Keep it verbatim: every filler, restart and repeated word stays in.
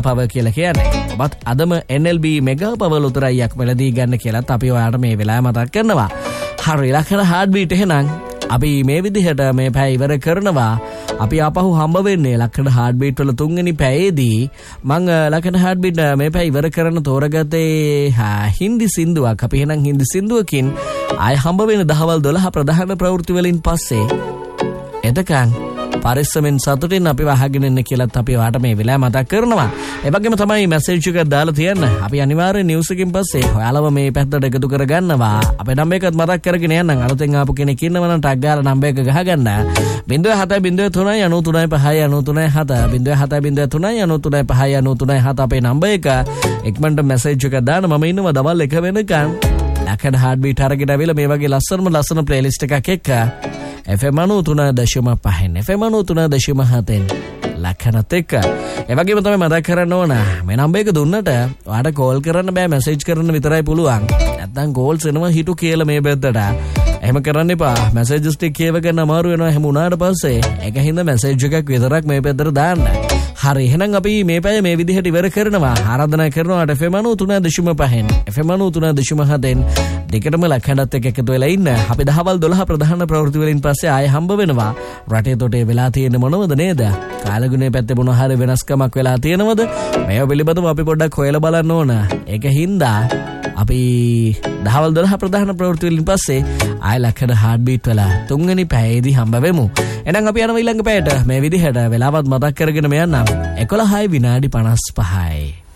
පව කියලා කියන්නේ. ඔබත් අදම N L B මෙගා පව ලොතරැයියක් වෙලදී ගන්න කියලාත් අපි ඔයාලට මේ වෙලාව මතක් කරනවා. හරි ලක්ෂණ හાર્ට් බීට් එහෙනම් අපි මේ විදිහට මේ පැය ඉවර කරනවා. අපි ආපහු හම්බ වෙන්නේ ලක්ෂණ හાર્ට් බීට් වල තුන්වෙනි පැයේදී. මම ලක්ෂණ හાર્ට් බීට් මේ පැය ඉවර කරන තෝරගත්තේ හින්දි සින්දුවක්. අපි එහෙනම් හින්දි සින්දුවකින් ආය හම්බ වෙන දහවල් දොළහ ප්‍රධාන ප්‍රවෘත්ති වලින් පස්සේ එතකන් පරිස්සමෙන් සතුටින් අපි වහගෙන ඉන්න කියලාත් අපි ඔයාලට මේ වෙලාව මතක් කරනවා. ඒ වගේම තමයි මැසේජ් එකක් දාලා තියන්න. අපි අනිවාර්යෙන් නිවුස් එකකින් පස්සේ ඔයාලව මේ පැත්තට එකතු කරගන්නවා. අපේ නම්බර් එකත් මතක් කරගෙන යන්න. අලුතෙන් ආපු කෙනෙක් ඉන්නව නම් ටග් ගාලා නම්බර් එක ගහගන්න. zero seven zero three nine three five nine three seven zero seven zero three nine three five nine three seven අපේ නම්බර් එක. ඉක්මනට මැසේජ් එකක් දාන්න. මම ඉන්නවා දවල් එක වෙනකන්. ලක්ෂණ හાર્ට් බීට් අරගෙන ආවිලා මේ වගේ ලස්සනම ලස්සන ප්ලේලිස්ට් එකක් එක්ක F M ninety three point five F M ninety three point seven ලක්ෂණත් එක්ක. ඒ වගේම තමයි මතක් කරන්න ඕන මේ නම්බර් එක දුන්නට ඔයාලට කෝල් කරන්න බෑ, මැසේජ් කරන්න විතරයි පුළුවන්. නැත්නම් කෝල්ස් එනවා හිටු කියලා මේ බෙද්දට. එහෙම කරන්න එපා. මැසේජස් ටික කියව ගන්න අමාරු වෙනවා. එහෙම වුණාට පස්සේ ඒකින්ද මැසේජ් එකක් විතරක් මේ පැත්තට දාන්න. හරි එහෙනම් අපි මේ පැය මේ විදිහට ඉවර කරනවා. ආරාධනා කරනවා F M ninety three point five F M ninety three point seven දෙකටම ලක්ෂණත් එක්ක එකතු වෙලා ඉන්න. අපි දහවල් දොළහ ප්‍රධාන ප්‍රවෘත්ති වලින් පස්සේ ආයෙ හම්බ වෙනවා. රටේ තොටේ වෙලා තියෙන මොනවද නේද? කාලගුණේ පැත්තේ මොන හරි වෙනස්කමක් වෙලා තියෙනවද? මේව පිළිබඳව අපි පොඩ්ඩක් හොයලා බලන්න ඕන. ඒකින්ද අපි දහවල් දොළහ ප්‍රධාන ප්‍රවෘත්ති වලින් පස්සේ ආයෙ ලක්ෂණ හાર્ට් බීට් වල තුන්වෙනි පැයේදී හම්බ වෙමු. එහෙනම් අපි යනවා ඊළඟ පැයට මේ විදිහට වෙලාවත් මතක් කරගෙන යන්නම්. එකොළහයි විනාඩි පනස් පහයි